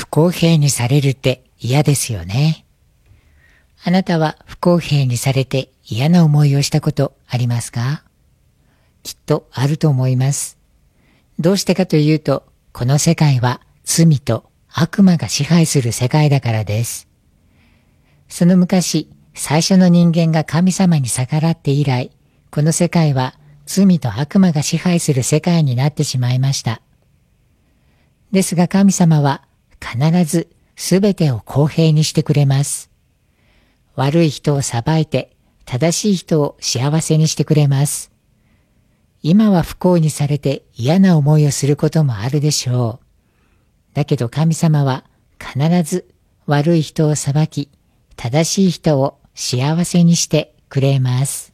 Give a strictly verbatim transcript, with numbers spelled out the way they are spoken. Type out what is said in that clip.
不公平にされるって嫌ですよね。あなたは不公平にされて嫌な思いをしたことありますか？きっとあると思います。どうしてかというと、この世界は罪と悪魔が支配する世界だからです。その昔、最初の人間が神様に逆らって以来、この世界は罪と悪魔が支配する世界になってしまいました。ですが神様は必ずすべてを公平にしてくれます。悪い人を裁いて、正しい人を幸せにしてくれます。今は不幸にされて嫌な思いをすることもあるでしょう。だけど神様は必ず悪い人を裁き、正しい人を幸せにしてくれます。